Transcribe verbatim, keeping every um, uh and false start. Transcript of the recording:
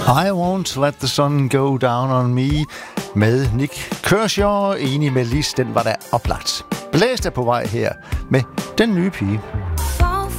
I Won't Let The Sun Go Down On Me med Nick Kershaw. Enig med Lis, den var da oplagt. Blæst er på vej her med Den Nye Pige.